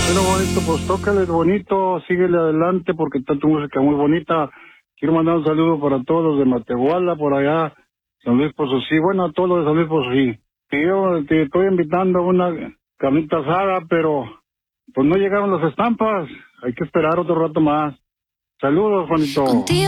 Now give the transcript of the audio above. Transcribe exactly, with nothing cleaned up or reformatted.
Bueno, bonito, pues tócale bonito, síguele adelante porque está tu música muy bonita. Quiero mandar un saludo para todos los de Matehuala, por allá, San Luis Potosí, bueno, a todos los de San Luis Potosí. Y yo te estoy invitando a una carnita asada, pero pues no llegaron las estampas. Hay que esperar otro rato más. Saludos, Juanito. Contigo